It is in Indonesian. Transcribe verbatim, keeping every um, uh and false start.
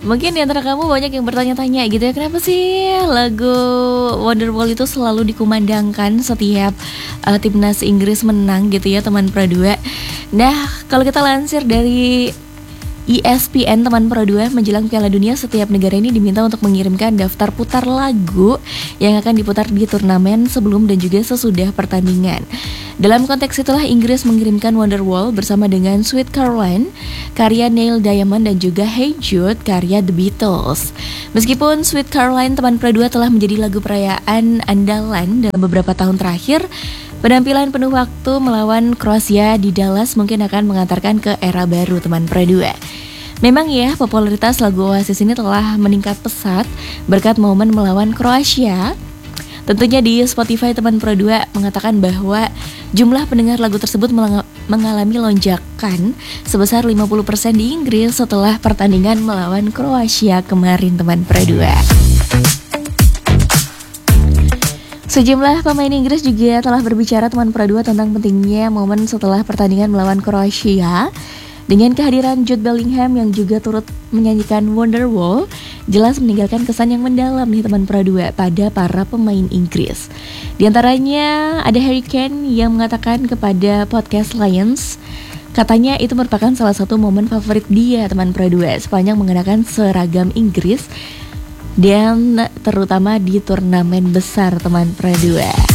Mungkin di antara kamu banyak yang bertanya-tanya gitu ya, kenapa sih lagu Wonderwall itu selalu dikumandangkan setiap uh, timnas Inggris menang gitu ya teman Pro dua. Nah, kalau kita lansir dari E S P N teman Pro dua, menjelang Piala Dunia setiap negara ini diminta untuk mengirimkan daftar putar lagu yang akan diputar di turnamen sebelum dan juga sesudah pertandingan. Dalam konteks itulah Inggris mengirimkan Wonderwall bersama dengan Sweet Caroline karya Neil Diamond dan juga Hey Jude karya The Beatles. Meskipun Sweet Caroline teman Pro dua telah menjadi lagu perayaan andalan dalam beberapa tahun terakhir, penampilan penuh waktu melawan Kroasia di Dallas mungkin akan mengantarkan ke era baru teman Pro dua. Memang ya, popularitas lagu Oasis ini telah meningkat pesat berkat momen melawan Kroasia. Tentunya di Spotify teman Pro dua mengatakan bahwa jumlah pendengar lagu tersebut mengalami lonjakan sebesar lima puluh persen di Inggris setelah pertandingan melawan Kroasia kemarin teman Pro dua. Sejumlah pemain Inggris juga telah berbicara teman Pro dua tentang pentingnya momen setelah pertandingan melawan Kroasia. Dengan kehadiran Jude Bellingham yang juga turut menyanyikan Wonderwall, jelas meninggalkan kesan yang mendalam nih teman Pro dua pada para pemain Inggris. Di antaranya ada Harry Kane yang mengatakan kepada podcast Lions, katanya itu merupakan salah satu momen favorit dia teman Pro dua sepanjang mengenakan seragam Inggris dan terutama di turnamen besar teman Pro dua.